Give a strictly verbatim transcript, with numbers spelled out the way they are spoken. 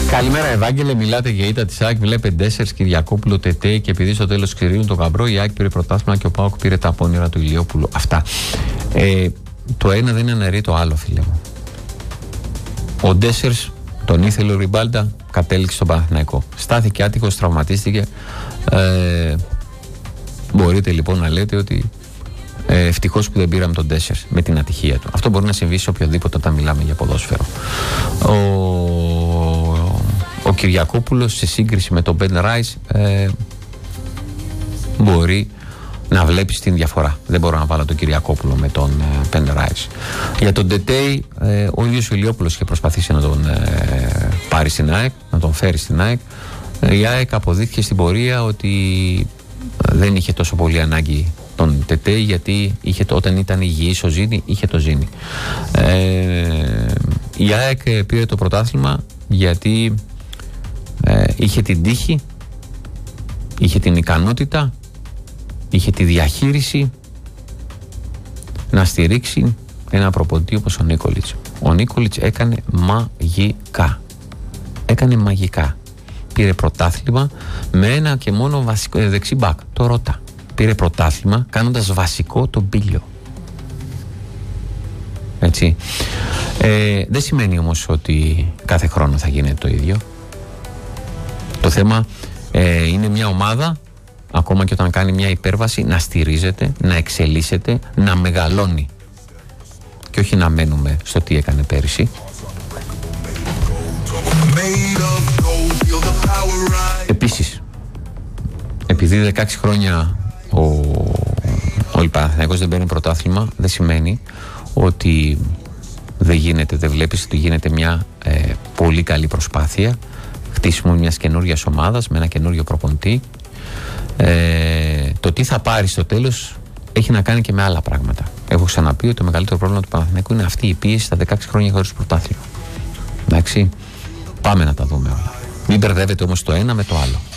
Καλημέρα, Ευάγγελε. Μιλάτε για ήττα τη ΑΕΚ. Βλέπετε τέσσερις Κυριακόπουλο, Τετέι και επειδή στο τέλος ξηρίζουν τον γαμπρό, η ΑΕΚ πήρε πρωτάθλημα και ο ΠΑΟΚ πήρε τα απόνερα του Ηλιόπουλου. Αυτά. Ε, το ένα δεν αναιρεί το άλλο, φίλε μου. Ο Ντέσσερς τον ήθελε ο Ριμπάλντα, κατέληξε στον Παναθηναϊκό. Στάθηκε άτυχος, τραυματίστηκε. Ε, μπορείτε λοιπόν να λέτε ότι ε, ευτυχώς που δεν πήραμε τον Ντέσσερς με την ατυχία του. Αυτό μπορεί να συμβεί σε οποιοδήποτε όταν μιλάμε για ποδόσφαιρο. Ο, ο Κυριακόπουλος σε σύγκριση με τον Μπεν Ράις ε, μπορεί να βλέπεις την διαφορά. Δεν μπορώ να βάλω τον Κυριακόπουλο με τον Μπεν Ράις. Για τον Τετέι, ε, ο ίδιος ο Ηλιόπουλος είχε προσπαθήσει να τον ε, πάρει στην ΑΕΚ, να τον φέρει στην ΑΕΚ. Η ΑΕΚ αποδείχθηκε στην πορεία ότι δεν είχε τόσο πολύ ανάγκη τον Τετέι, γιατί είχε, όταν ήταν υγιής ο Ζήνη, είχε το Ζήνη. Ε, η ΑΕΚ πήρε το πρωτάθλημα γιατί ε, είχε την τύχη, είχε την ικανότητα, είχε τη διαχείριση να στηρίξει ένα προπονητή όπως ο Νίκολιτς. Ο Νίκολιτς έκανε μαγικά. Έκανε μαγικά. Πήρε πρωτάθλημα με ένα και μόνο βασικό, ε, δεξί μπακ, το Ρώτα. Πήρε πρωτάθλημα κάνοντας βασικό τον Πίλιο. Έτσι. Ε, δεν σημαίνει όμως ότι κάθε χρόνο θα γίνεται το ίδιο. Το θέμα ε, είναι μια ομάδα, ακόμα και όταν κάνει μια υπέρβαση, να στηρίζεται, να εξελίσσεται, να μεγαλώνει. Και όχι να μένουμε στο τι έκανε πέρυσι. Επίσης, επειδή δεκαέξι χρόνια ο, ο Παναθηναϊκός δεν παίρνει πρωτάθλημα, δεν σημαίνει ότι δεν γίνεται, δεν βλέπεις ότι γίνεται μια ε, πολύ καλή προσπάθεια χτίσιμο μιας καινούργιας ομάδας με ένα καινούργιο προπονητή. Ε, το τι θα πάρει στο τέλος έχει να κάνει και με άλλα πράγματα. Έχω ξαναπεί ότι το μεγαλύτερο πρόβλημα του Παναθηναϊκού είναι αυτή η πίεση στα δεκαέξι χρόνια χωρίς πρωτάθλημα. Εντάξει, πάμε να τα δούμε όλα. Μην μπερδεύετε όμως το ένα με το άλλο.